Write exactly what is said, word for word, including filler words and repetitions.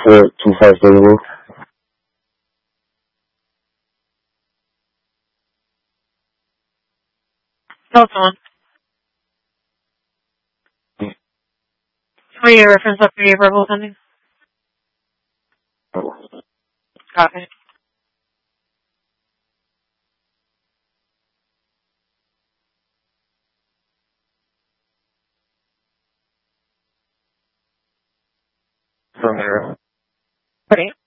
four two five zero. Hold on. For your reference up for your verbal sending? Copy. From there. Okay.